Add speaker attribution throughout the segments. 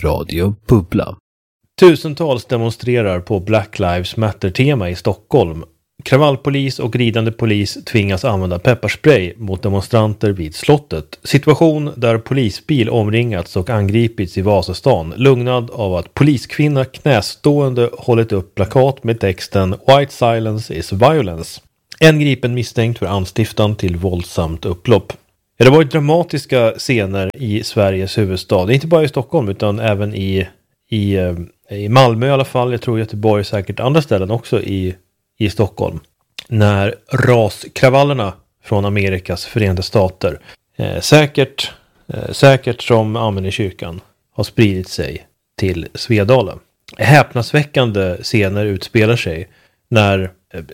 Speaker 1: Radio Bubbla. Tusentals demonstrerar på Black Lives Matter-tema i Stockholm. Kravallpolis och ridande polis tvingas använda pepparspray mot demonstranter vid slottet. Situation där polisbil omringats och angripits i Vasastan, lugnad av att poliskvinna knästående hållit upp plakat med texten White silence is violence. En gripen misstänkt för anstiftan till våldsamt upplopp. Det var dramatiska scener i Sveriges huvudstad, inte bara i Stockholm utan även i Malmö i alla fall. Jag tror Göteborg, säkert andra ställen också i Stockholm. När raskravallerna från Amerikas Förenta Stater, säkert som amen i kyrkan, har spridit sig till Svedala. Häpnadsväckande scener utspelar sig när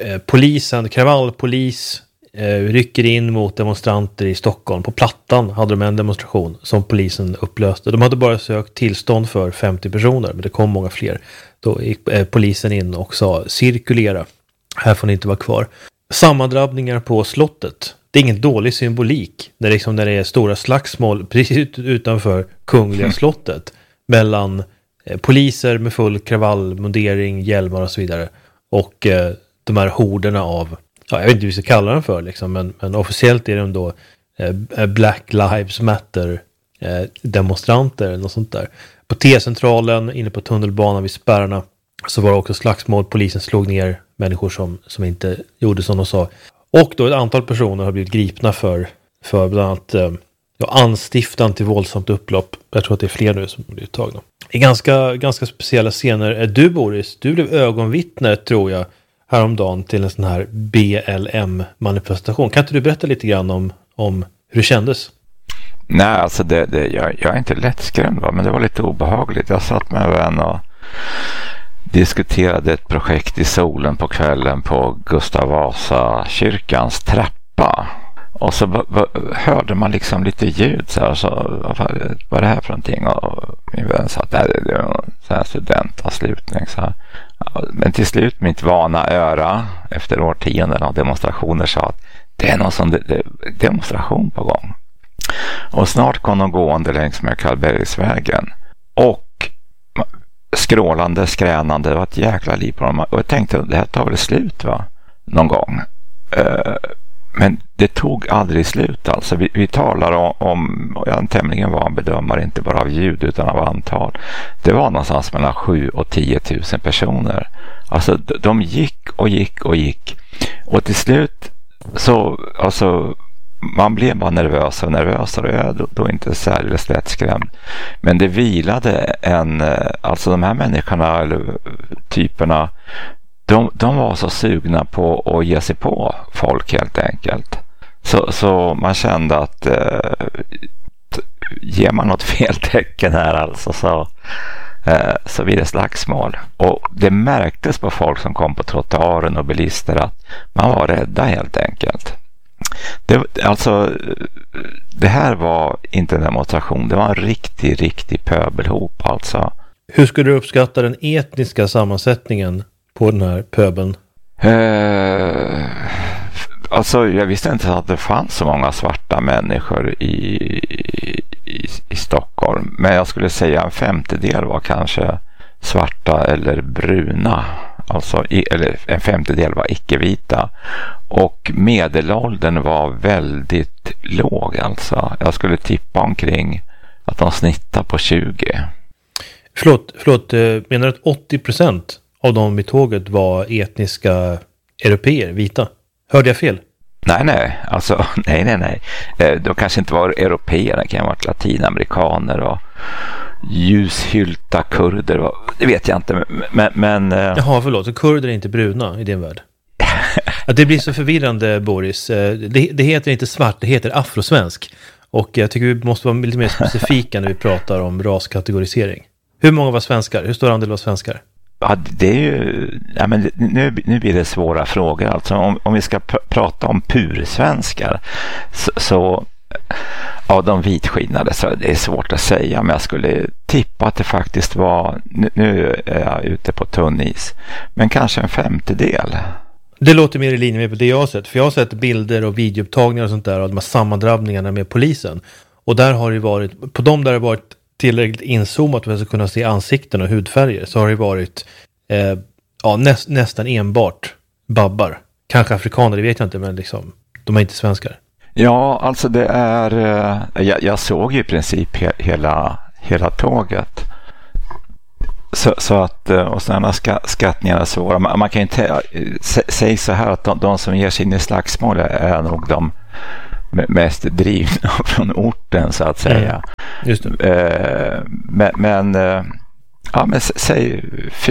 Speaker 1: kravallpolis rycker in mot demonstranter i Stockholm. På Plattan hade de en demonstration som polisen upplöste. De hade bara sökt tillstånd för 50 personer, men det kom många fler. Då gick polisen in och sa cirkulera. Här får ni inte vara kvar. Sammandrabbningar på slottet. Det är ingen dålig symbolik när det är stora slagsmål precis utanför Kungliga slottet mellan poliser med full kravallmundering, hjälmar och så vidare och de här horderna av, jag vet inte vad vi ska kalla dem för men officiellt är de då Black Lives Matter demonstranter eller något sånt där. På T-centralen inne på tunnelbanan vid spärrarna så var det också slagsmål. Polisen slog ner människor som inte gjorde som de sa. Och då ett antal personer har blivit gripna för bland annat anstiftan till våldsamt upplopp. Jag tror att det är fler nu som blivit tagna. Det är ganska speciella scener. Du Boris, du blev ögonvittne tror jag häromdagen till en sån här BLM-manifestation. Kan inte du berätta lite grann om hur det kändes?
Speaker 2: Nej, alltså jag är inte lättskrämd, men det var lite obehagligt. Jag satt med en vän och diskuterade ett projekt i solen på kvällen på Gustav Vasa kyrkans trappa. Och så hörde man liksom lite ljud så här, så vad är det här för någonting? Och min vän sa att det är en sån här studentavslutning så här. Men till slut mitt vana öra efter årtionden av demonstrationer sa att det är någon sån demonstration på gång. Och snart kom de gående längs med Karlbergsvägen och skrålande, skränande, det var ett jäkla liv på dem. Och jag tänkte, det här tar väl slut va? Någon gång. Men det tog aldrig slut alltså. Vi talar om jag är en tämligen van bedömare, inte bara av ljud utan av antal. Det var någonstans mellan 7 och 10 000 personer. Alltså de gick och gick och gick. Och till slut så, alltså man blev bara nervösare och nervösare och jag är då inte särskilt lättskrämd. Men det vilade alltså de här människorna eller typerna, de var så sugna på att ge sig på folk helt enkelt. Så man kände att ger man något fel tecken här alltså så blir det slagsmål. Och det märktes på folk som kom på trottoaren och bilister att man var rädda helt enkelt. Det här var inte en demonstration, det var en riktig pöbelhop alltså.
Speaker 1: Hur skulle du uppskatta den etniska sammansättningen på den här pöbeln?
Speaker 2: Alltså jag visste inte att det fanns så många svarta människor i Stockholm, men jag skulle säga en femtedel var kanske svarta eller bruna. Alltså, eller en femtedel var icke-vita. Och medelåldern var väldigt låg alltså. Jag skulle tippa omkring att de snittar på 20.
Speaker 1: Förlåt, menar du att 80% av de i tåget var etniska europeer, vita? Hörde jag fel?
Speaker 2: Nej. Alltså, nej. De kanske inte var europeer, det kan ha varit latinamerikaner och ljushylta kurder, det vet jag inte, men
Speaker 1: Jaha, förlåt, så kurder är inte bruna i din värld? Att det blir så förvirrande, Boris. Det heter inte svart, det heter afrosvensk. Och jag tycker vi måste vara lite mer specifika när vi pratar om raskategorisering. Hur många var svenskar? Hur stor andel var svenskar?
Speaker 2: Ja, det är ju... Ja, men nu blir det svåra frågor. Alltså, om vi ska prata om pursvenskar så av de vitskinnade så det är svårt att säga, men jag skulle tippa att det faktiskt var, nu är jag ute på tunn is, men kanske en femtedel.
Speaker 1: Det låter mer i linje med det jag har sett, för jag har sett bilder och videoupptagningar och sånt där av de här sammandrabbningarna med polisen, och där har det varit, på dem där det varit tillräckligt inzoomat för att kunna se ansikten och hudfärger så har det varit nästan enbart babbar. Kanske afrikaner, det vet jag inte, men liksom, de är inte svenskar.
Speaker 2: Ja, alltså det är... Jag såg ju i princip hela tåget. Så att, och sådana skattningar är svåra. Man kan inte säga så här att de som ger sig in i slagsmål är nog de mest drivna från orten, så att säga.
Speaker 1: Just det.
Speaker 2: Men säg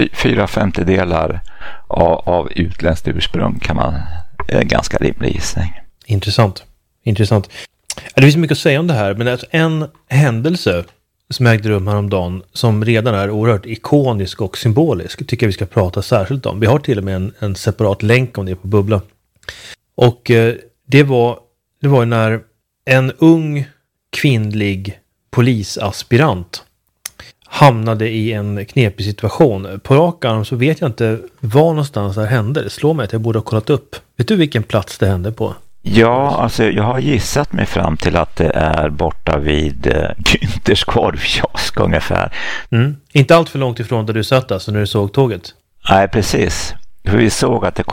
Speaker 2: 4/5 av utländskt ursprung kan man är ganska rimlig gissning.
Speaker 1: Intressant. Det finns mycket att säga om det här, men det är en händelse som ägde rum häromdagen som redan är oerhört ikonisk och symbolisk, tycker jag vi ska prata särskilt om. Vi har till och med en separat länk om det på Bubbla. Och det var när en ung kvinnlig polisaspirant hamnade i en knepig situation. På rak arm så vet jag inte var någonstans det hände. Det slår mig att jag borde ha kollat upp. Vet du vilken plats det hände på?
Speaker 2: Ja, alltså jag har gissat mig fram till att det är borta vid Günthers korvkiosk ungefär.
Speaker 1: Inte allt för långt ifrån där du satt alltså när du såg tåget?
Speaker 2: Nej, precis. För vi såg att det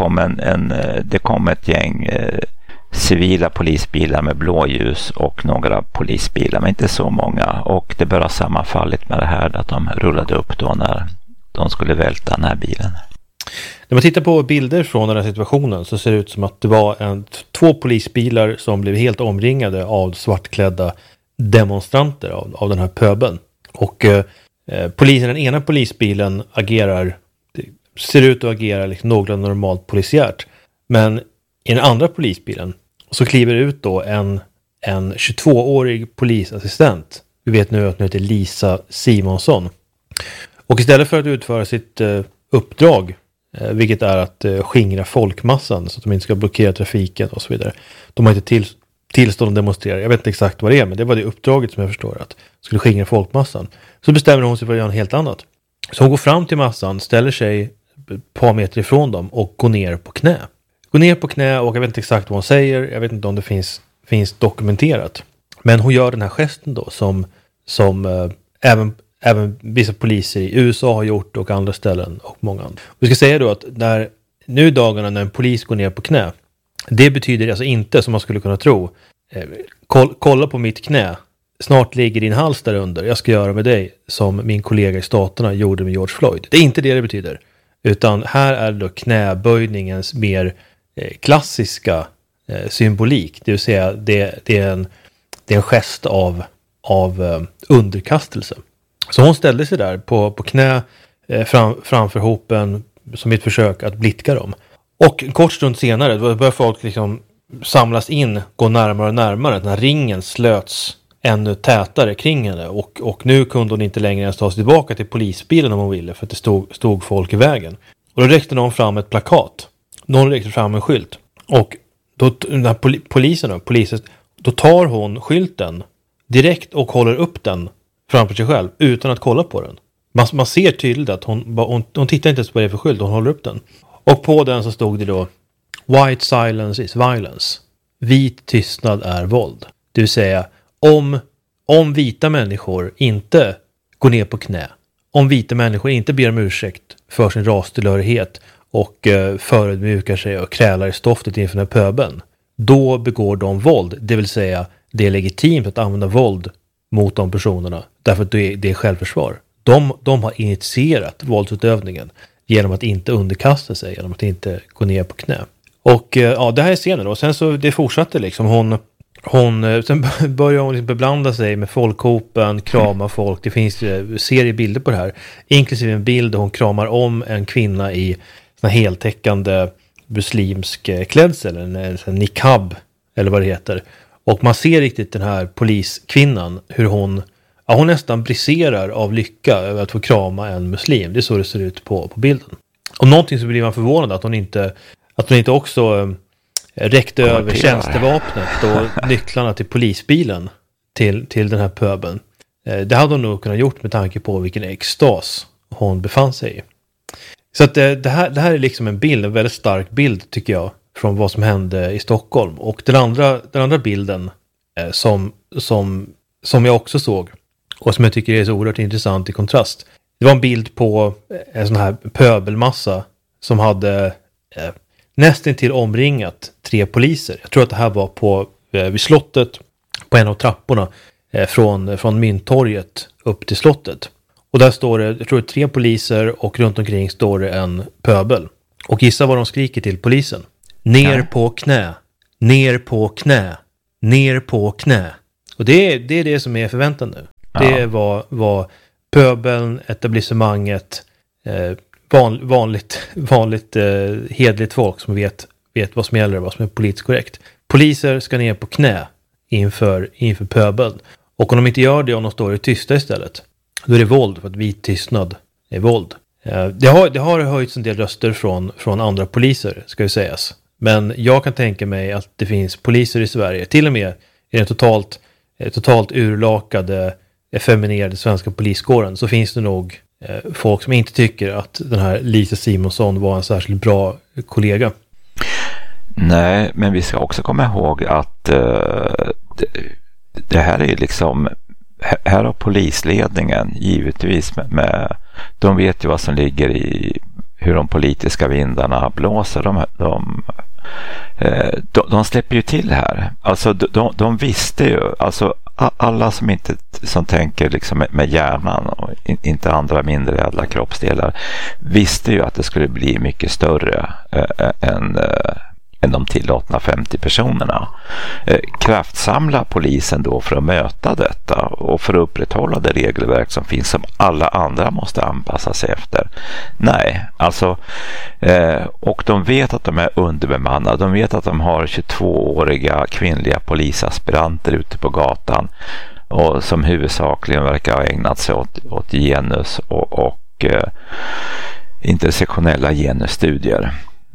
Speaker 2: kom ett gäng civila polisbilar med blåljus och några polisbilar, men inte så många. Och det bör ha sammanfallit med det här att de rullade upp då när de skulle välta den här bilen.
Speaker 1: När man tittar på bilder från den här situationen så ser det ut som att det var 2 polisbilar som blev helt omringade av svartklädda demonstranter av den här pöbeln. Och den ena polisbilen ser ut att agera liksom någorlunda normalt polisiärt. Men i den andra polisbilen så kliver det ut då en 22-årig polisassistent. Vi vet nu att hon heter Lisa Simonsson. Och istället för att utföra sitt uppdrag, vilket är att skingra folkmassan så att de inte ska blockera trafiken och så vidare. De har inte tillstånd att demonstrera. Jag vet inte exakt vad det är, men det var det uppdraget som jag förstår att skulle skingra folkmassan. Så bestämmer hon sig för att göra något helt annat. Så hon går fram till massan, ställer sig ett par meter ifrån dem och går ner på knä. Går ner på knä och jag vet inte exakt vad hon säger. Jag vet inte om det finns dokumenterat. Men hon gör den här gesten då som även vissa poliser i USA har gjort och andra ställen och många andra. Vi ska säga då att nu dagarna när en polis går ner på knä, det betyder alltså inte som man skulle kunna tro, kolla på mitt knä, snart ligger din hals där under, jag ska göra med dig som min kollega i staterna gjorde med George Floyd. Det är inte det betyder, utan här är det då knäböjningens mer klassiska symbolik, det vill säga det är en gest av underkastelse. Så hon ställde sig där på knä framför hopen som ett försök att blidka dem. Och en kort stund senare då börjar folk liksom samlas in, gå närmare och närmare. Den här ringen slöts ännu tätare kring henne. Och nu kunde hon inte längre ens ta sig tillbaka till polisbilen om hon ville, för att det stod folk i vägen. Och då räckte någon fram ett plakat. Någon räckte fram en skylt. Och då, den här polisen, då tar hon skylten direkt och håller upp den framför sig själv utan att kolla på den. Man ser tydligt att hon tittar inte ens på det för skylt, hon håller upp den. Och på den så stod det då: White silence is violence. Vit tystnad är våld. Det vill säga, om vita människor inte går ner på knä, om vita människor inte ber om ursäkt för sin rastillhörighet och förödmjukar sig och krälar i stoftet inför den här pöbeln, då begår de våld. Det vill säga, det är legitimt att använda våld mot de personerna, därför att det är självförsvar. De har initierat våldsutövningen genom att inte underkasta sig, genom att inte gå ner på knä. Och det här är scenen då. Sen så det fortsatte liksom. Sen börjar hon liksom beblanda sig med folkhopen, krama folk. Det finns seriebilder på det här, inklusive en bild där hon kramar om en kvinna i sån här heltäckande muslimsk klädsel, en niqab eller vad det heter. Och man ser riktigt den här poliskvinnan, hur hon nästan briserar av lycka över att få krama en muslim. Det är så det ser ut på bilden. Och någonting så blir man förvånad att hon inte också räckte över tjänstevapnet och nycklarna till polisbilen till den här pöbeln. Det hade hon nog kunnat gjort med tanke på vilken extas hon befann sig i. Så att det här är liksom en väldigt stark bild tycker jag, från vad som hände i Stockholm. Och den andra bilden som jag också såg och som jag tycker är så oerhört intressant i kontrast. Det var en bild på en sån här pöbelmassa som hade nästan till omringat 3 poliser. Jag tror att det här var vid slottet på en av trapporna från Mynttorget upp till slottet. Och där står det, jag tror det är 3 poliser och runt omkring står det en pöbel. Och gissa vad de skriker till polisen. Ner på knä, ner på knä, ner på knä. Och det är det som är förväntan nu. Ja. Det var pöbeln, etablissemanget, vanligt hedligt folk som vet vad som gäller och vad som är politiskt korrekt. Poliser ska ner på knä inför pöbeln. Och om de inte gör det, om de står i tysta istället, då är det våld, för att vit tystnad är våld. Det har höjts en del röster från andra poliser, ska ju sägas. Men jag kan tänka mig att det finns poliser i Sverige, till och med i den totalt urlakade, effeminerade svenska poliskåren, så finns det nog folk som inte tycker att den här Lisa Simonsson var en särskilt bra kollega.
Speaker 2: Nej, men vi ska också komma ihåg att det här är liksom, här har polisledningen givetvis med de vet ju vad som ligger i hur de politiska vindarna blåser. De släpper ju till här. Alltså de visste ju, alltså alla som tänker liksom med hjärnan och inte andra mindre ädla kroppsdelar visste ju att det skulle bli mycket större än de tillåtna 50 personerna. Kraftsamla polisen då för att möta detta och för att upprätthålla det regelverk som finns som alla andra måste anpassa sig efter. Nej, alltså och de vet att de är underbemannade. De vet att de har 22-åriga kvinnliga polisaspiranter ute på gatan och som huvudsakligen verkar ha ägnat sig åt genus och intersektionella genusstudier.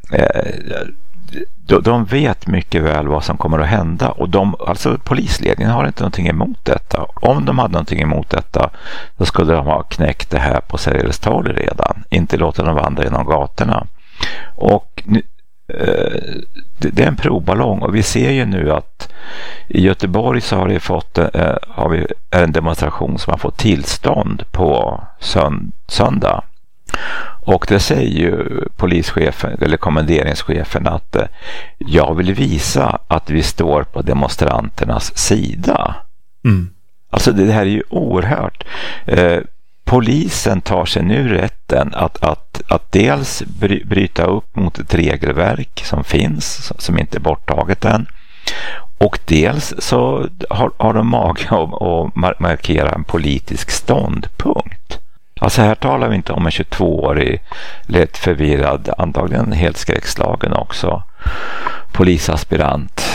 Speaker 2: De vet mycket väl vad som kommer att hända och alltså polisledningen har inte någonting emot detta. Om de hade någonting emot detta, då skulle de ha knäckt det här på Sergels torg redan, inte låta dem vandra genom gatorna. Och det är en provballong och vi ser ju nu att i Göteborg så har vi en demonstration som har fått tillstånd på söndag. Och det säger ju polischefen eller kommenderingschefen att jag vill visa att vi står på demonstranternas sida. Mm. Alltså det här är ju oerhört. Polisen tar sig nu rätten att dels bryta upp mot ett regelverk som finns, som inte är borttaget än. Och dels så har de mage att markera en politisk ståndpunkt. Alltså här talar vi inte om en 22-årig lätt förvirrad, antagligen helt skräckslagen också, polisaspirant,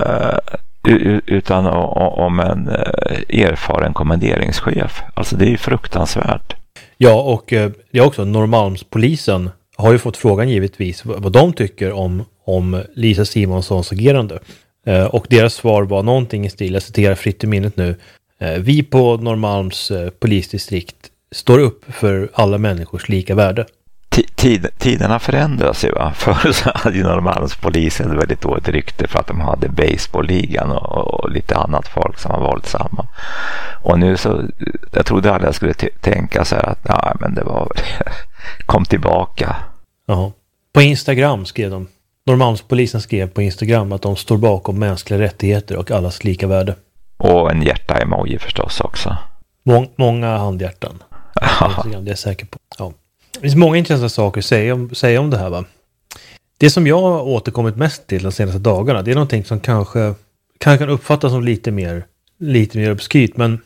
Speaker 2: utan om en erfaren kommenderingschef. Alltså det är ju fruktansvärt.
Speaker 1: Ja, och också Norrmalmspolisen har ju fått frågan givetvis vad de tycker om Lisa Simonssons agerande. Och deras svar var någonting i stil, jag citerar fritt i minnet nu, vi på Norrmalms polisdistrikt står upp för alla människors lika värde.
Speaker 2: Tiderna förändras ju, va? Förr så hade ju Norrmalmspolisen väldigt dåligt rykte för att de hade baseballligan och lite annat folk som var våldsamma. Och nu så, jag trodde alla skulle tänka så här att nej, men det var kom tillbaka.
Speaker 1: Ja. På Instagram skrev de. Norrmalmspolisen skrev på Instagram att de står bakom mänskliga rättigheter och allas lika värde.
Speaker 2: Och en hjärta-emoji förstås också.
Speaker 1: Många handhjärtan. Det är jag säker på. Ja. Det finns många intressanta saker att säga om det här, va? Det som jag har återkommit mest till de senaste dagarna, det är någonting som kanske kan uppfattas som lite mer obskyrt, men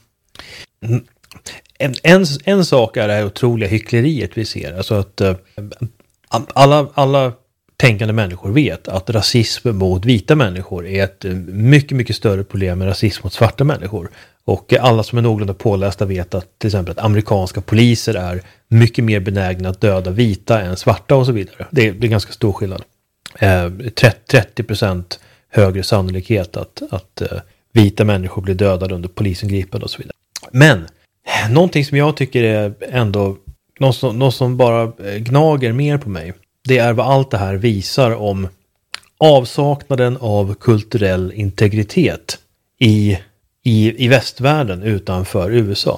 Speaker 1: en sak är det här otroliga hyckleriet vi ser. Alltså att alla tänkande människor vet att rasism mot vita människor är ett mycket, mycket större problem än rasism mot svarta människor. Och alla som är någorlunda pålästa vet att till exempel att amerikanska poliser är mycket mer benägna att döda vita än svarta och så vidare. Det är ganska stor skillnad. 30% högre sannolikhet att vita människor blir dödade under polisingripande och så vidare. Men någonting som jag tycker är ändå något som bara gnager mer på mig, det är vad allt det här visar om avsaknaden av kulturell integritet i västvärlden utanför USA.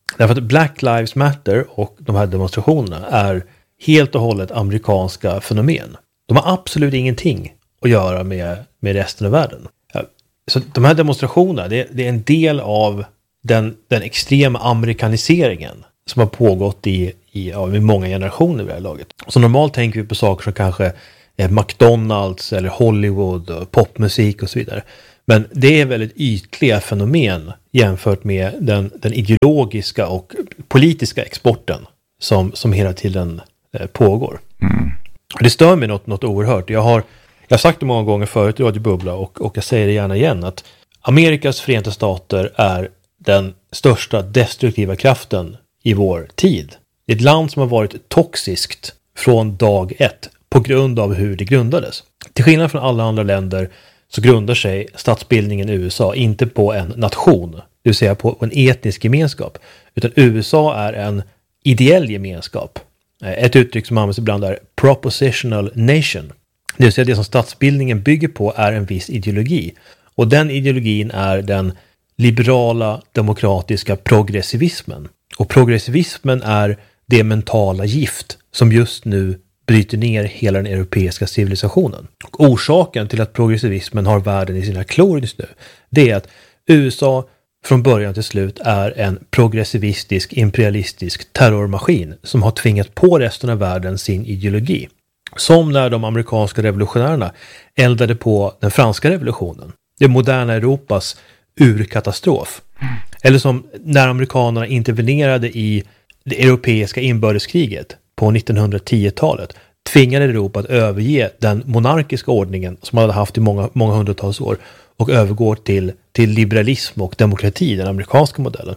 Speaker 1: Därför att Black Lives Matter och de här demonstrationerna är helt och hållet amerikanska fenomen. De har absolut ingenting att göra med resten av världen. Så de här demonstrationerna, det är en del av den extrema amerikaniseringen som har pågått i många generationer vid det här laget. Så normalt tänker vi på saker som kanske är McDonald's eller Hollywood och popmusik och så vidare. Men det är väldigt ytliga fenomen jämfört med den ideologiska och politiska exporten som hela tiden pågår. Mm. Det stör mig något oerhört. Jag har sagt det många gånger förut i Radio Bubbla och jag säger det gärna igen att Amerikas Förenta Stater är den största destruktiva kraften i vår tid. Det är ett land som har varit toxiskt från dag ett på grund av hur det grundades. Till skillnad från alla andra länder så grundar sig statsbildningen i USA inte på en nation, det vill säga på en etnisk gemenskap, utan USA är en ideell gemenskap. Ett uttryck som används ibland är propositional nation. Det vill säga det som statsbildningen bygger på är en viss ideologi. Och den ideologin är den liberala, demokratiska progressivismen. Och progressivismen är det mentala gift som just nu bryter ner hela den europeiska civilisationen. Och orsaken till att progressivismen har världen i sina klor just nu, det är att USA från början till slut är en progressivistisk, imperialistisk terrormaskin som har tvingat på resten av världen sin ideologi. Som när de amerikanska revolutionärerna eldade på den franska revolutionen. Det moderna Europas urkatastrof. Eller som när amerikanerna intervenerade i det europeiska inbördeskriget på 1910-talet. Tvingade Europa att överge den monarkiska ordningen som man hade haft i många hundratals år och övergår till liberalism och demokrati, den amerikanska modellen.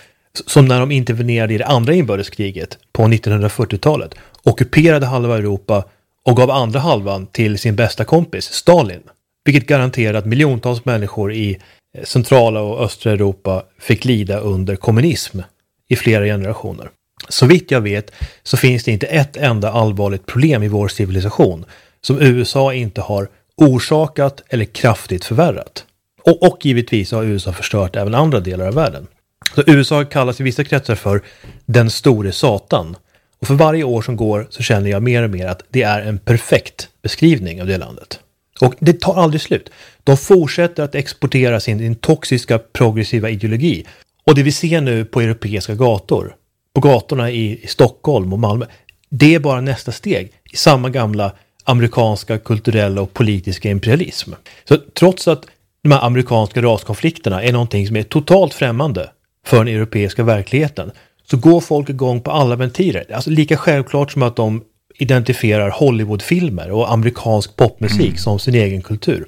Speaker 1: Som när de intervenerade i det andra inbördeskriget på 1940-talet. Ockuperade halva Europa och gav andra halvan till sin bästa kompis, Stalin. Vilket garanterade att miljontals människor i centrala och östra Europa fick lida under kommunism i flera generationer. Så vitt jag vet så finns det inte ett enda allvarligt problem i vår civilisation som USA inte har orsakat eller kraftigt förvärrat. Och givetvis har USA förstört även andra delar av världen. Så USA kallas i vissa kretsar för den store satan. Och för varje år som går så känner jag mer och mer att det är en perfekt beskrivning av det landet. Och det tar aldrig slut. De fortsätter att exportera sin toxiska progressiva ideologi. Och det vi ser nu på europeiska gator, på gatorna i Stockholm och Malmö, det är bara nästa steg i samma gamla amerikanska kulturella och politiska imperialism. Så trots att de här amerikanska raskonflikterna är någonting som är totalt främmande för den europeiska verkligheten, så går folk igång på alla ventiler. Alltså lika självklart som att de identifierar Hollywoodfilmer och amerikansk popmusik som sin egen kultur.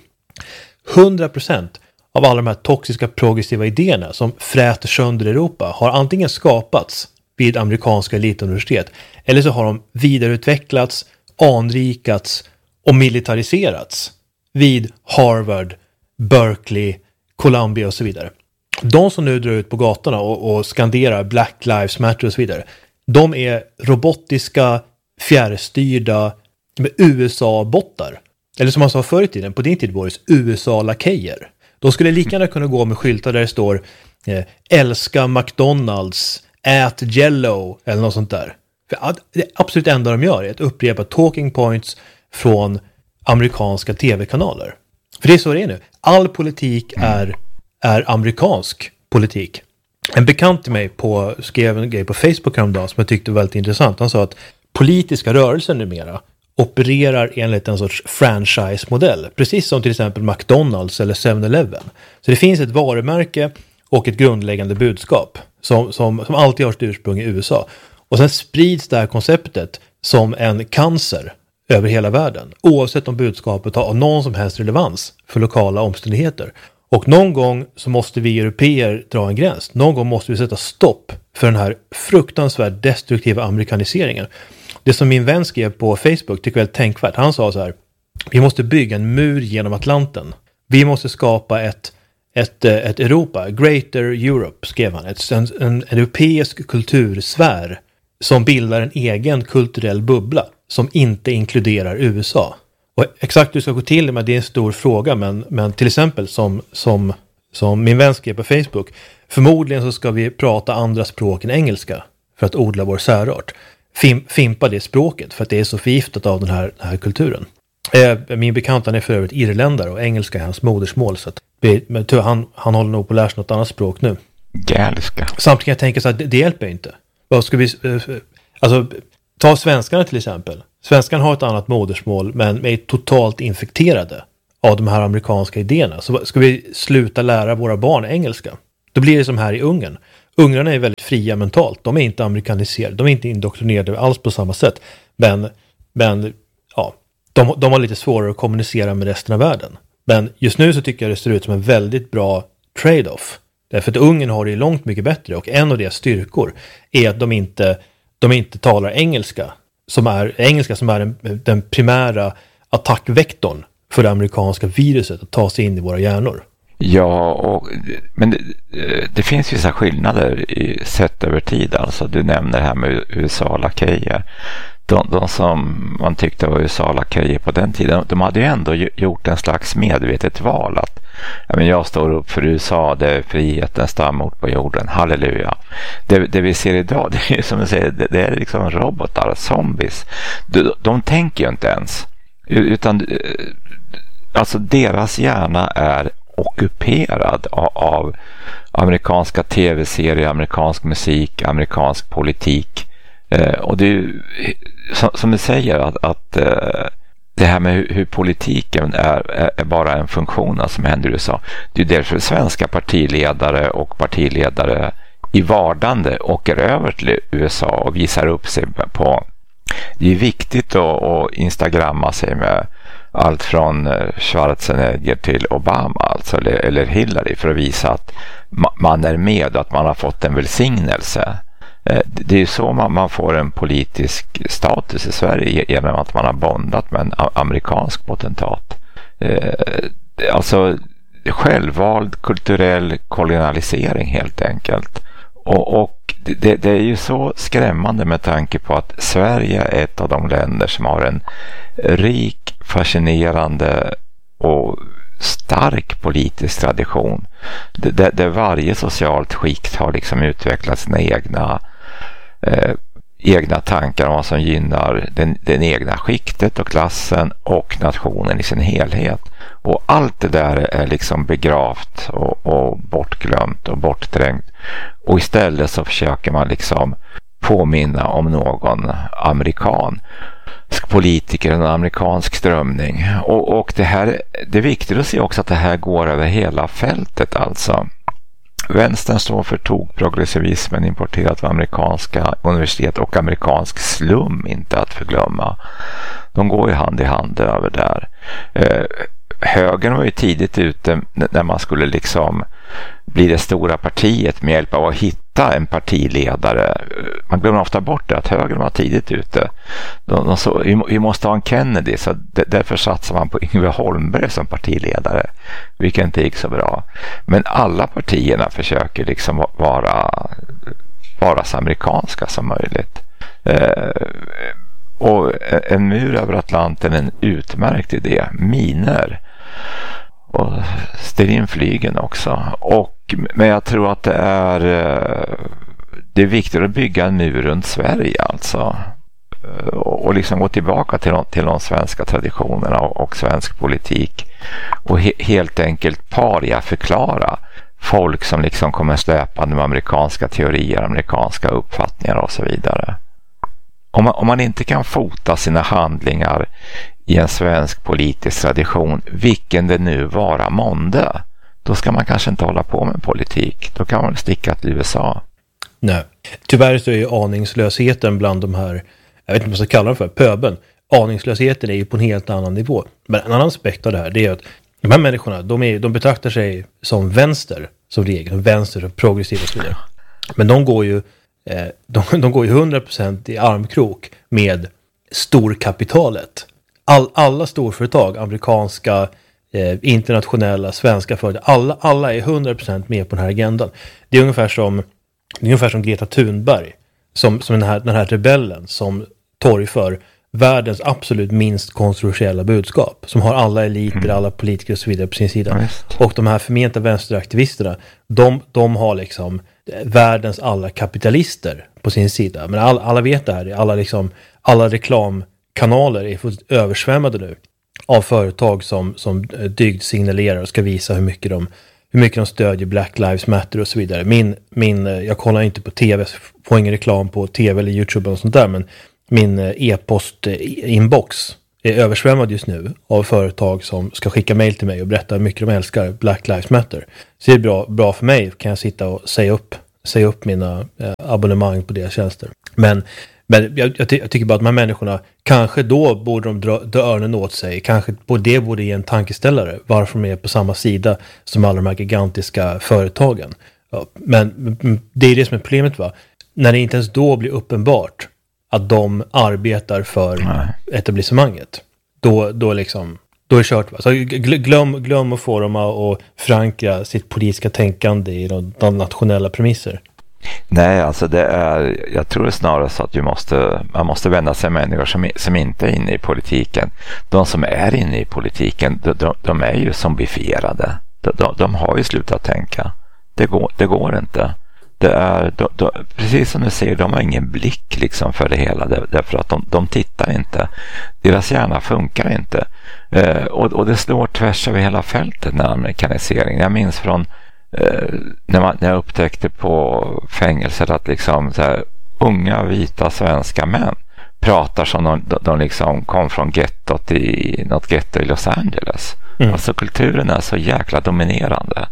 Speaker 1: 100% av alla de här toxiska progressiva idéerna som fräter sönder Europa har antingen skapats vid amerikanska elituniversitet eller så har de vidareutvecklats, anrikats och militariserats vid Harvard, Berkeley, Columbia och så vidare. De som nu drar ut på gatorna och skanderar Black Lives Matter och så vidare, de är robotiska, fjärrstyrda med USA-bottar. Eller som man sa förr i tiden, på din tid var det USA-lakejer. De skulle lika gärna kunna gå med skyltar där det står älska McDonald's, ät Jello eller något sånt där. För det absolut enda de gör är att upprepa talking points från amerikanska tv-kanaler. För det är så det är nu. All politik är amerikansk politik. En bekant till mig skrev en grej på Facebook häromdagen som jag tyckte var väldigt intressant. Han sa att politiska rörelser numera opererar enligt en sorts franchise-modell. Precis som till exempel McDonald's eller 7-Eleven. Så det finns ett varumärke och ett grundläggande budskap som alltid har sitt ursprung i USA. Och sen sprids det här konceptet som en cancer över hela världen. Oavsett om budskapet har någon som helst relevans för lokala omständigheter. Och någon gång så måste vi europeer dra en gräns. Någon gång måste vi sätta stopp för den här fruktansvärt destruktiva amerikaniseringen. Det som min vän skrev på Facebook tycker jag är väldigt tänkvärt. Han sa så här: vi måste bygga en mur genom Atlanten. Vi måste skapa ett Europa, Greater Europe, skrev han. En europeisk kultursfär som bildar en egen kulturell bubbla som inte inkluderar USA. Och exakt hur det ska gå till, men det är en stor fråga, men till exempel som min vän skrev på Facebook, Förmodligen så ska vi prata andra språk än engelska för att odla vår särart. Fimpa det språket för att det är så förgiftat av den här kulturen. Min bekant, han är för övrigt irländare och engelska är hans modersmål. Så att han håller nog på att lära sig något annat språk nu.
Speaker 2: Gälska.
Speaker 1: Samtidigt kan jag tänka så att det hjälper inte. Vad ska vi... Alltså, ta svenskarna till exempel. Svenskan har ett annat modersmål men är totalt infekterade av de här amerikanska idéerna. Så ska vi sluta lära våra barn engelska? Då blir det som här i Ungern. Ungrarna är väldigt fria mentalt. De är inte amerikaniserade. De är inte indoktrinerade alls på samma sätt. Men ja, de har lite svårare att kommunicera med resten av världen. Men just nu så tycker jag det ser ut som en väldigt bra trade-off. Därför att Ungern har det långt mycket bättre. Och en av deras styrkor är att de inte talar engelska. Som är den primära attackvektorn för det amerikanska viruset att ta sig in i våra hjärnor.
Speaker 2: Ja, men det finns vissa skillnader sett över tid. Alltså, du nämner det här med USA-lakejer. De som man tyckte var USA-lakejer på den tiden, de hade ju ändå gjort en slags medvetet val att jag står upp för USA, det är frihetens stamort på jorden, halleluja. Det vi ser idag, det är som jag säger, det är liksom robotar, zombies. De tänker ju inte ens, utan alltså deras hjärna är ockuperad av amerikanska tv-serier, amerikansk musik, amerikansk politik. Och det är ju, som du säger att det här med hur politiken är bara en funktion som händer i USA. Det är därför svenska partiledare och partiledare i vardande åker över till USA och visar upp sig på. Det är viktigt att instagramma sig med allt från Schwarzenegger till Obama alltså, eller Hillary, för att visa att man är med och att man har fått en välsignelse. Det är ju så man får en politisk status i Sverige, genom att man har bondat med en amerikansk potentat. Alltså självvald kulturell kolonialisering helt enkelt. Och det är ju så skrämmande med tanke på att Sverige är ett av de länder som har en rik, fascinerande och stark politisk tradition. Där varje socialt skikt har liksom utvecklat sina egna tankar om vad som gynnar den egna skiktet och klassen och nationen i sin helhet. Och allt det där är liksom begravt och bortglömt och bortträngt. Och istället så försöker man liksom påminna om någon amerikansk politiker, en amerikansk strömning. Och det är viktigt att se också att det här går över hela fältet alltså. Vänstern står för progressivismen importerat av amerikanska universitet och amerikansk slum, inte att förglömma. De går ju hand i hand över där. Högern var ju tidigt ute när man skulle liksom bli det stora partiet med hjälp av att hitta en partiledare. Man glömmer ofta bort det, att högern var tidigt ute. De så, vi måste ha en Kennedy, så därför satsar man på Yngve Holmberg som partiledare, vilket inte gick så bra. Men alla partierna försöker liksom vara så amerikanska som möjligt. Och en mur över Atlanten är en utmärkt idé. Miner och stearinflygen också. Men jag tror att det är viktigt att bygga en mur runt Sverige alltså. Och liksom gå tillbaka till de svenska traditionerna och svensk politik. Och helt enkelt förklara folk som liksom kommer släpande med amerikanska teorier, amerikanska uppfattningar och så vidare. Om man inte kan fota sina handlingar i en svensk politisk tradition, vilken det nu vara månde, då ska man kanske inte hålla på med politik. Då kan man sticka till USA.
Speaker 1: Nej, tyvärr så är ju aningslösheten bland de här, jag vet inte vad jag ska kalla dem för, pöbeln. Aningslösheten är ju på en helt annan nivå. Men en annan aspekt av det här, det är att de här människorna, de betraktar sig som vänster, som regel, vänster och progressiva och så vidare. Men de går ju 100% i armkrok med storkapitalet. Alla storföretag, amerikanska, internationella, svenska företag, alla är 100% med på den här agendan. Det är ungefär som Greta Thunberg, som den här rebellen som torgför världens absolut minst kontroversiella budskap. Som har alla eliter, alla politiker och så vidare på sin sida. Och de här förmenta vänsteraktivisterna, de har liksom världens alla kapitalister på sin sida. Men alla vet det här. Alla reklamkanaler är översvämmade nu av företag som dygd signalerar och ska visa hur mycket de stödjer Black Lives Matter och så vidare. Jag kollar inte på tv, får ingen reklam på tv eller YouTube och sånt där, men min e-post-inbox är översvämmad just nu av företag som ska skicka mejl till mig och berätta hur mycket de älskar Black Lives Matter. Så det är bra för mig, kan jag sitta och säga upp mina abonnemang på deras tjänster. Men jag tycker bara att de här människorna, kanske då borde de dra öronen åt sig. Kanske det borde ge en tankeställare varför de är på samma sida som alla de här gigantiska företagen. Ja, men det är det som är problemet, va? När det inte ens då blir uppenbart att de arbetar för etablissemanget. Då är det kört, va? Så glöm att få dem att förankra sitt politiska tänkande i de nationella premisser.
Speaker 2: Nej, alltså jag tror snarare så att man måste vända sig med människor som inte är inne i politiken. De som är inne i politiken, de är ju zombifierade. De har ju slutat tänka. Det går inte. Precis som du säger, de har ingen blick liksom för det hela, därför att de tittar inte. Deras hjärna funkar inte. Och det slår tvärs över hela fältet, när amerikanisering. Jag minns från när jag upptäckte på fängelset att liksom så här, unga vita svenska män pratar som de liksom kom från gettot i något getto i Los Angeles. Alltså kulturen är så jäkla dominerande.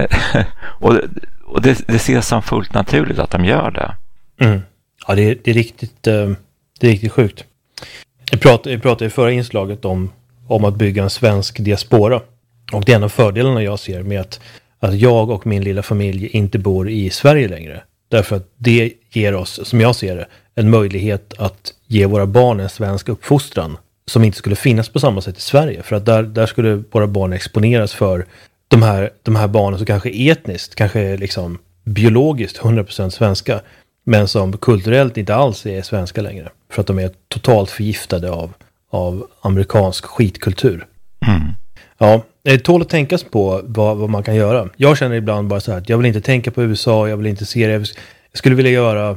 Speaker 2: och det ses som fullt naturligt att de gör det.
Speaker 1: Ja, det är riktigt sjukt. Jag pratade i förra inslaget om att bygga en svensk diaspora. Och det är en av fördelarna jag ser med att jag och min lilla familj inte bor i Sverige längre. Därför att det ger oss, som jag ser det, en möjlighet att ge våra barn en svensk uppfostran som inte skulle finnas på samma sätt i Sverige. För att där skulle våra barn exponeras för de här barnen som kanske etniskt, kanske liksom biologiskt 100% svenska, men som kulturellt inte alls är svenska längre. För att de är totalt förgiftade av amerikansk skitkultur. Ja, det tål att tänkas på vad man kan göra. Jag känner ibland bara så här att jag vill inte tänka på USA, jag vill inte se det. Jag skulle vilja göra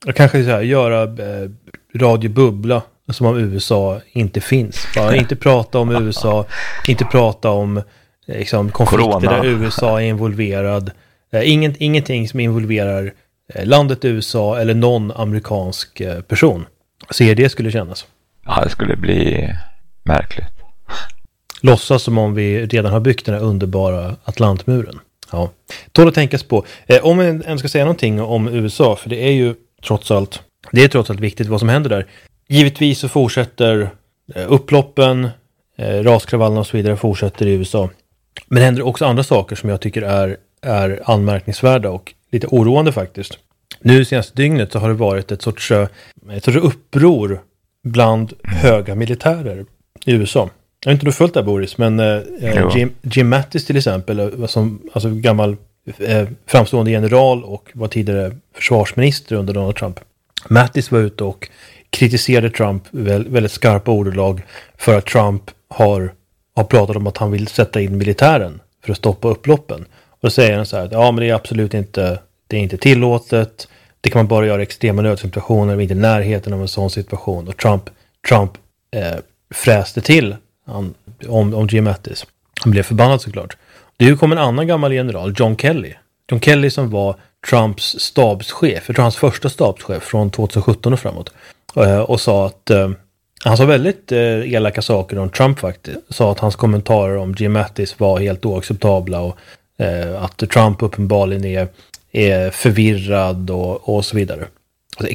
Speaker 1: Radio Bubbla som om USA inte finns. Bara inte prata om USA, inte prata om liksom, konflikter Corona. Där USA är involverad. Ingenting som involverar landet USA eller någon amerikansk person. Så det skulle kännas.
Speaker 2: Ja, det skulle bli märkligt.
Speaker 1: Låtsas som om vi redan har byggt den här underbara Atlantmuren. Ja. Tål att tänkas på. Om jag ska säga någonting om USA, för det är trots allt viktigt vad som händer där. Givetvis så fortsätter upploppen, raskravallerna och så vidare fortsätter i USA. Men det händer också andra saker som jag tycker är anmärkningsvärda och lite oroande faktiskt. Nu senaste dygnet så har det varit ett sorts uppror bland höga militärer i USA. Jag har inte följt det, Boris, men Jim Mattis till exempel, alltså gammal framstående general och var tidigare försvarsminister under Donald Trump. Mattis var ute och kritiserade Trump väldigt skarpa ordalag för att Trump har pratat om att han vill sätta in militären för att stoppa upploppen. Och då säger han så här att men det är absolut inte, det är inte tillåtet. Det kan man bara göra i extrema nödsituationer, vi är inte i närheten av en sån situation. Och Trump fräste till om Jim Mattis. Han blev förbannad såklart. Det kom en annan gammal general, John Kelly. John Kelly som var Trumps stabschef, jag tror hans första stabschef från 2017 och framåt. Och sa att han sa väldigt elaka saker om Trump faktiskt. Sa att hans kommentarer om Jim Mattis var helt oacceptabla och att Trump uppenbarligen är förvirrad och så vidare. Alltså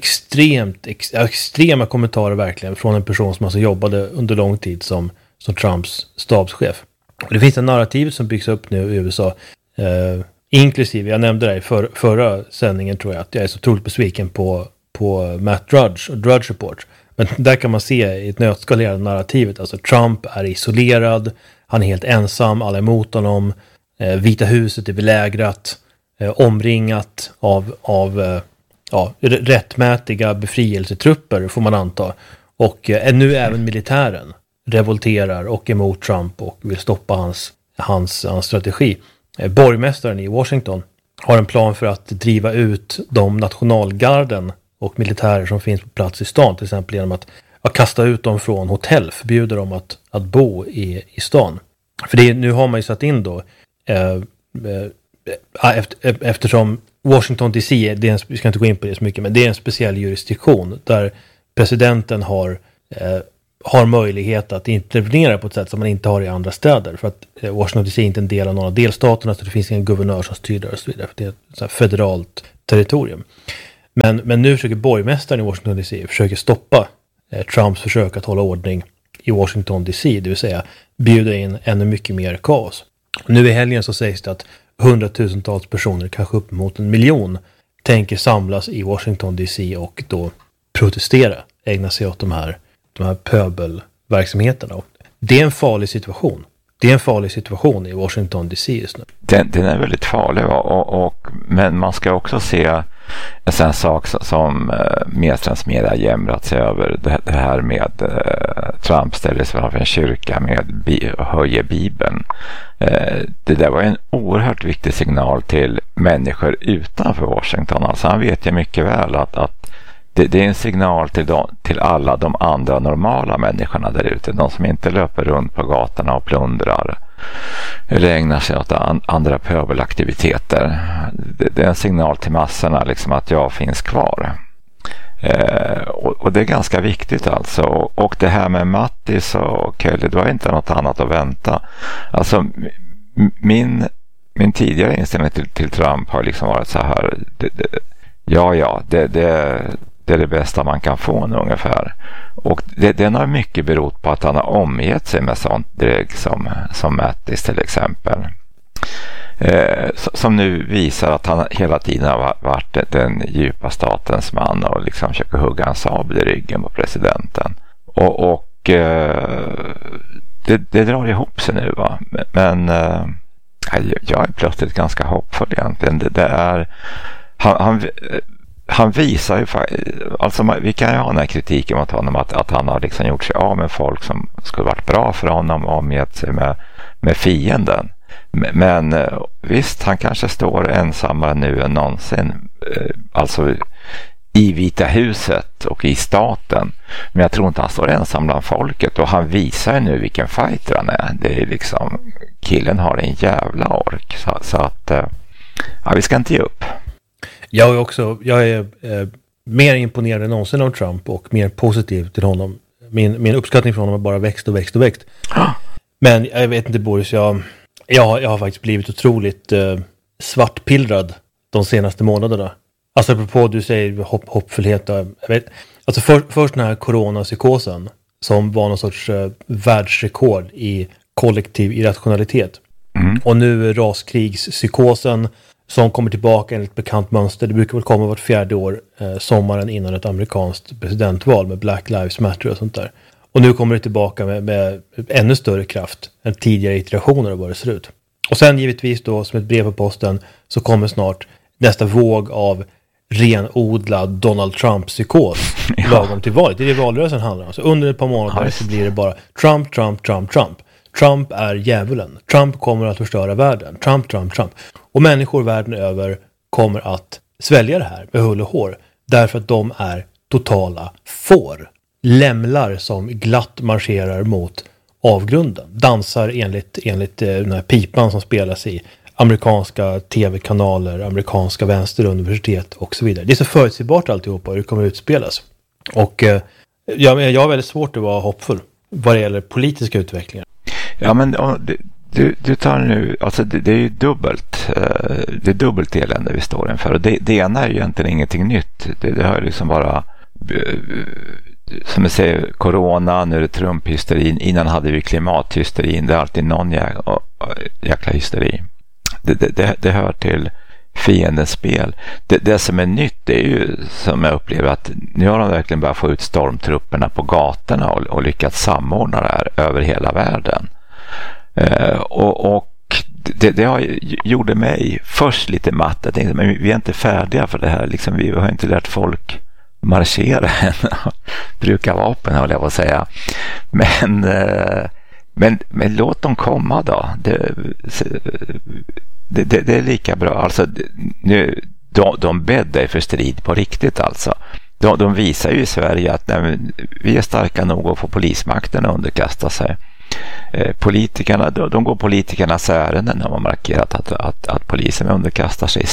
Speaker 1: extrema kommentarer verkligen från en person som alltså jobbade under lång tid som Trumps stabschef. Och det finns en narrativ som byggs upp nu i USA, inklusive, jag nämnde det i förra sändningen tror jag, att jag är så otroligt besviken på Matt Drudge och Drudge Report. Men där kan man se i ett nötskal narrativet, alltså Trump är isolerad, han är helt ensam, alla är emot honom, Vita huset är belägrat, omringat av rättmätiga befrielsetrupper får man anta. Och nu även militären revolterar och emot Trump och vill stoppa hans strategi. Borgmästaren i Washington har en plan för att driva ut de nationalgarden och militärer som finns på plats i stan, till exempel genom att kasta ut dem från hotell, förbjuder dem att bo i stan. För nu har man ju satt in då eftersom Washington DC, vi ska inte gå in på det så mycket, men det är en speciell jurisdiktion där presidenten har möjlighet att intervenera på ett sätt som man inte har i andra städer, för att Washington DC är inte en del av några av delstaterna, så det finns ingen guvernör som styr där och så vidare, för det är ett så här federalt territorium. Men nu försöker borgmästaren i Washington DC försöker stoppa Trumps försök att hålla ordning i Washington DC, det vill säga bjuda in ännu mycket mer kaos. Nu i helgen så sägs det att 100,000-tals personer, kanske uppemot 1 miljon, tänker samlas i Washington DC och då protestera, ägna sig åt de här pöbelverksamheterna. Det är en farlig situation. Det är en farlig situation i Washington DC just nu.
Speaker 2: Den är väldigt farlig, men man ska också se en sån sak som media jämrat sig över, det här med Trump ställer sig framför en kyrka med höjer Bibeln. Det där var en oerhört viktig signal till människor utanför Washington. Alltså han vet ju mycket väl att det är en signal till alla de andra normala människorna där ute. De som inte löper runt på gatorna och plundrar eller ägnar sig åt andra pöbelaktiviteter. Det är en signal till massorna liksom att jag finns kvar. Och det är ganska viktigt alltså. Och det här med Mattis och Kelly, det var inte något annat att vänta. Alltså min tidigare inställning till Trump har liksom varit så här. Det är det bästa man kan få nu ungefär. Och den har mycket berott på att han har omgett sig med sånt drägg som Mattis till exempel. Som nu visar att han hela tiden har varit den djupa statens man och liksom försöker hugga en sabel i ryggen på presidenten. Och det drar ihop sig nu, va. Men jag är plötsligt ganska hoppfull egentligen. Det är han visar ju alltså vi kan ju ha den här kritiken mot honom att han har liksom gjort sig av med folk som skulle varit bra för honom och omgett sig med fienden. Men visst, han kanske står ensammare nu än någonsin, alltså i Vita huset och i staten. Men jag tror inte han står ensam bland folket, och han visar nu vilken fighter han är. Det är liksom, killen har en jävla ork, så att vi ska inte ge upp.
Speaker 1: Jag är mer imponerad än någonsin av Trump och mer positiv till honom. Min uppskattning för honom har bara växt. Men jag vet inte, Boris, jag har faktiskt blivit otroligt svartpillrad de senaste månaderna. Alltså apropå du säger hoppfullhet. Alltså först den här coronapsykosen som var någon sorts världsrekord i kollektiv irrationalitet. Och nu raskrigspsykosen som kommer tillbaka enligt bekant mönster. Det brukar väl komma vart 4:e år, sommaren innan ett amerikanskt presidentval med Black Lives Matter och sånt där. Och nu kommer det tillbaka med ännu större kraft än tidigare iterationer av vad det ser ut. Och sen givetvis då som ett brev på posten så kommer snart nästa våg av renodlad Donald Trump-psykos lagom till valet. Det är det valrörelsen handlar om. Så under ett par månader så blir det bara Trump. Trump är djävulen. Trump kommer att förstöra världen. Trump. Och människor världen över kommer att svälja det här med hull och hår. Därför att de är totala får. Lämlar som glatt marscherar mot avgrunden. Dansar enligt den här pipan som spelas i amerikanska tv-kanaler, amerikanska vänsteruniversitet och så vidare. Det är så förutsägbart alltihopa hur det kommer att utspelas. Och jag har väldigt svårt att vara hoppfull vad det gäller politiska utvecklingar.
Speaker 2: Ja, men du tar nu, alltså det är ju dubbelt. Det är dubbelt elände vi står inför. Och det ena är ju egentligen ingenting nytt. Det har ju liksom bara, som jag säger, corona, nu är det Trump-hysterin. Innan hade vi klimathysterin. Det är alltid någon jäkla hysteri. Det hör till fiendens spel. Det som är nytt är ju, som jag upplever, att nu har de verkligen börjat få ut stormtrupperna på gatorna och lyckats samordna det här över hela världen. Och det gjorde mig först lite matt. Jag tänkte, men vi är inte färdiga för det här. Liksom, vi har inte lärt folk marschera än. bruka vapen, håller jag på att säga. Men låt dem komma då. Det är lika bra. Alltså, nu, de bäddar för strid på riktigt alltså. De visar ju i Sverige att vi är starka nog att få polismakten att underkasta sig. Politikerna, de går politikernas ärenden när man markerat att polisen underkastar sig.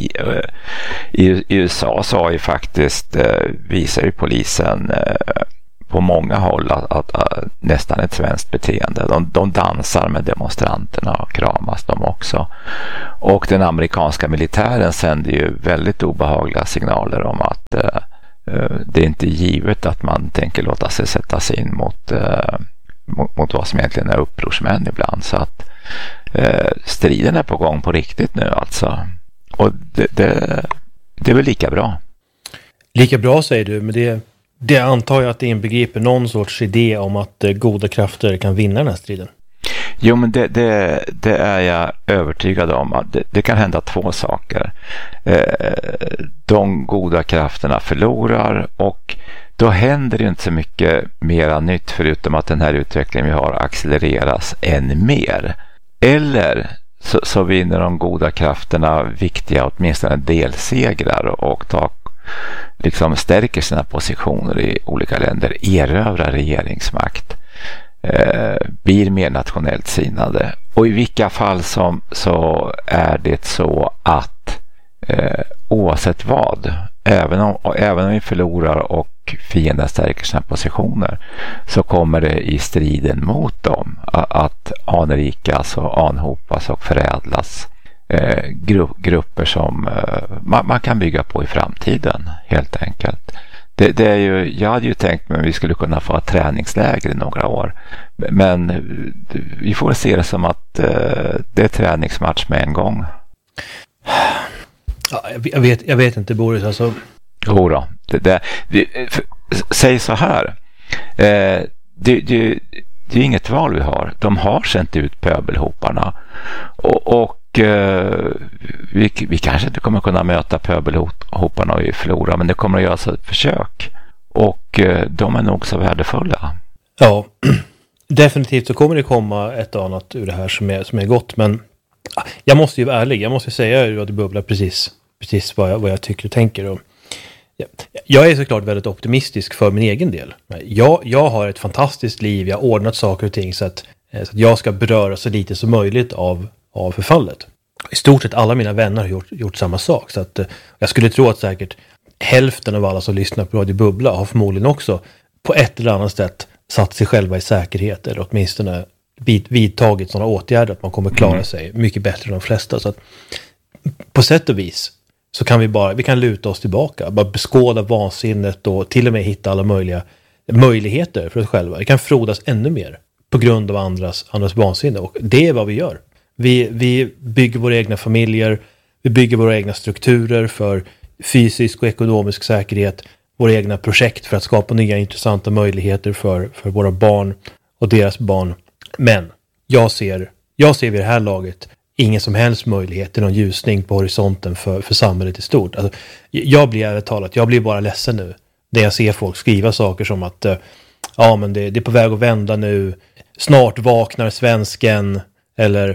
Speaker 2: I USA så har ju faktiskt visar ju polisen på många håll att nästan ett svenskt beteende. De dansar med demonstranterna och kramas de också. Och den amerikanska militären sänder ju väldigt obehagliga signaler om att det är inte givet att man tänker låta sig sättas in mot vad som egentligen är upprorsmän ibland. Så att striden är på gång på riktigt nu alltså. Och det är väl lika bra.
Speaker 1: Lika bra säger du, men det antar jag att det inbegriper någon sorts idé om att goda krafter kan vinna den här striden.
Speaker 2: Jo, men det är jag övertygad om. Det kan hända två saker. De goda krafterna förlorar och då händer det inte så mycket mera nytt förutom att den här utvecklingen vi har accelereras än mer. Eller så vinner de goda krafterna viktiga åtminstone delsegrar och liksom stärker sina positioner i olika länder, erövrar regeringsmakt, blir mer nationellt sinnade. Och i vilka fall så är det så att oavsett vad, även om vi förlorar och fienden stärker sina positioner, så kommer det i striden mot dem att anrikas och anhopas och förädlas grupper som man kan bygga på i framtiden helt enkelt. Det är ju, jag hade ju tänkt mig att vi skulle kunna få ett träningsläger i några år, men vi får se det som att det är träningsmatch med en gång.
Speaker 1: Ja, jag vet inte, Boris, alltså.
Speaker 2: Jodå, säg så här, det är inget val vi har. De har sänt ut pöbelhoparna och vi kanske inte kommer kunna möta pöbelhoparna och förlora, men det kommer att göras ett försök och de är nog så värdefulla.
Speaker 1: Ja, definitivt så kommer det komma ett annat ur det här som är gott, men jag måste ju vara ärlig, jag måste säga att det bubblar precis vad jag tycker och tänker. Och jag är såklart väldigt optimistisk för min egen del. Jag har ett fantastiskt liv, jag har ordnat saker och ting så att jag ska beröra så lite som möjligt av förfallet. I stort sett alla mina vänner har gjort samma sak, så att jag skulle tro att säkert hälften av alla som lyssnar på Radio Bubbla har förmodligen också på ett eller annat sätt satt sig själva i säkerhet eller åtminstone vidtagit sådana åtgärder att man kommer klara sig mycket bättre än de flesta. Så att på sätt och vis så kan vi kan luta oss tillbaka, bara beskåda vansinnet och till och med hitta alla möjliga möjligheter för oss själva. Det kan frodas ännu mer på grund av andras vansinne, och det är vad vi gör. Vi bygger våra egna familjer, vi bygger våra egna strukturer för fysisk och ekonomisk säkerhet, våra egna projekt för att skapa nya intressanta möjligheter för våra barn och deras barn. Men jag ser vid det här laget ingen som helst möjlighet till någon ljusning på horisonten för samhället i stort. Alltså, jag blir bara ledsen nu när jag ser folk skriva saker som att men det är på väg att vända nu, snart vaknar svensken, eller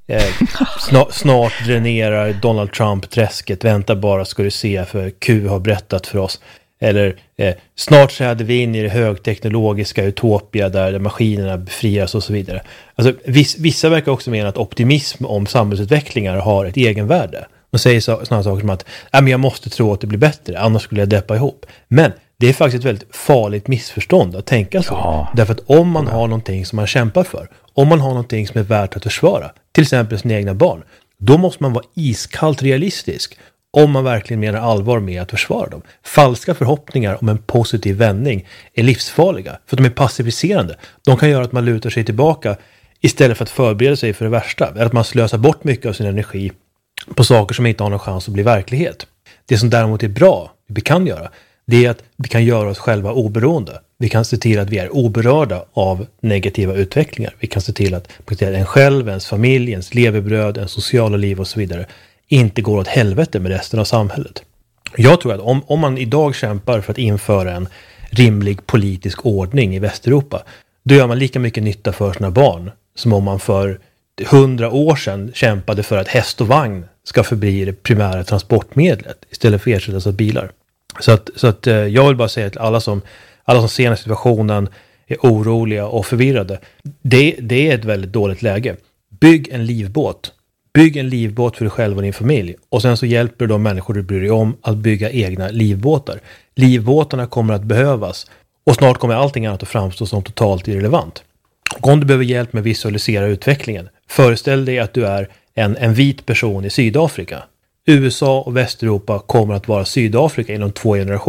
Speaker 1: snart dränerar Donald Trump träsket, vänta bara ska du se, för Q har berättat för oss. Eller snart träder vi in i det högteknologiska utopia där maskinerna befrias och så vidare. Alltså, vissa verkar också mena att optimism om samhällsutvecklingar har ett egenvärde. De säger sådana saker som att jag måste tro att det blir bättre, annars skulle jag deppa ihop. Men det är faktiskt ett väldigt farligt missförstånd att tänka så. Ja. Därför att om man har någonting som man kämpar för, om man har någonting som är värt att försvara, till exempel sina egna barn, då måste man vara iskallt realistisk om man verkligen menar allvar med att försvara dem. Falska förhoppningar om en positiv vändning är livsfarliga, för att de är passiviserande. De kan göra att man lutar sig tillbaka istället för att förbereda sig för det värsta, eller att man slösar bort mycket av sin energi på saker som inte har någon chans att bli verklighet. Det som däremot är bra, vi kan göra, det är att vi kan göra oss själva oberoende. Vi kan se till att vi är oberörda av negativa utvecklingar. Vi kan se till att en själv, ens familj, ens levebröd, ens sociala liv och så vidare inte går åt helvete med resten av samhället. Jag tror att om man idag kämpar för att införa en rimlig politisk ordning i Västeuropa. Då gör man lika mycket nytta för sina barn som om man för 100 år sedan kämpade för att häst och vagn ska förbli det primära transportmedlet istället för ersättas av bilar. Så att jag vill bara säga att alla som ser den här situationen är oroliga och förvirrade. Det är ett väldigt dåligt läge. Bygg en livbåt. Bygg en livbåt för dig själv och din familj. Och sen så hjälper du de människor du bryr dig om att bygga egna livbåtar. Livbåtarna kommer att behövas. Och snart kommer allting annat att framstå som totalt irrelevant. Och om du behöver hjälp med att visualisera utvecklingen. Föreställ dig att du är en vit person i Sydafrika. USA och Västeuropa kommer att vara Sydafrika inom 2 generationer.